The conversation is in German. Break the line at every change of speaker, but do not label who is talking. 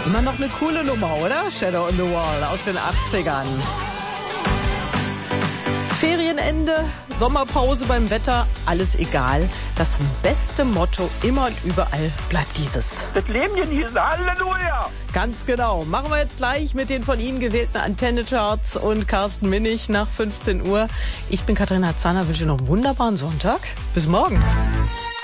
Immer noch eine coole Nummer, oder? Shadow on the Wall aus den 80ern. Ferienende, Sommerpause beim Wetter, alles egal. Das beste Motto immer und überall bleibt dieses.
Das Leben genießen, Halleluja!
Ganz genau. Machen wir jetzt gleich mit den von Ihnen gewählten Antenne-Charts und Carsten Minnig nach 15 Uhr. Ich bin Katharina Zahner, wünsche noch einen wunderbaren Sonntag. Bis morgen.